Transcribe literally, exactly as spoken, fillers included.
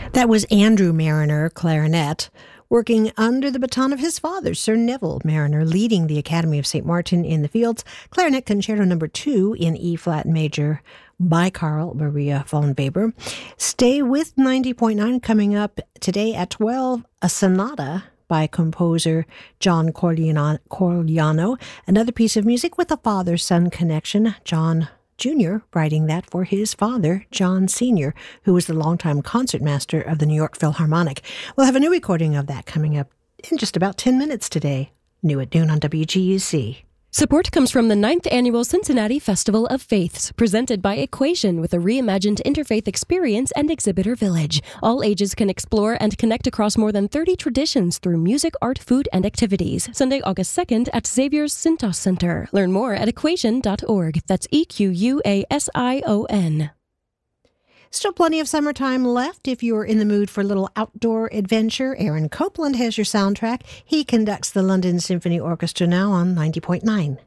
That was Andrew Marriner, clarinet, working under the baton of his father, Sir Neville Marriner, leading the Academy of Saint Martin in the Fields, Clarinet Concerto Number Two in E-flat major by Carl Maria von Weber. Stay with ninety point nine coming up today at twelve, a sonata by composer John Corigliano, another piece of music with a father-son connection. John Junior writing that for his father, John Senior, who was the longtime concertmaster of the New York Philharmonic. We'll have a new recording of that coming up in just about ten minutes today. New at noon on W G U C. Support comes from the ninth Annual Cincinnati Festival of Faiths, presented by Equation with a reimagined interfaith experience and exhibitor village. All ages can explore and connect across more than thirty traditions through music, art, food, and activities. Sunday, August second at Xavier's Cintas Center. Learn more at equation dot org. That's E Q U A S I O N. Still plenty of summertime left if you're in the mood for a little outdoor adventure. Aaron Copland has your soundtrack. He conducts the London Symphony Orchestra now on ninety point nine.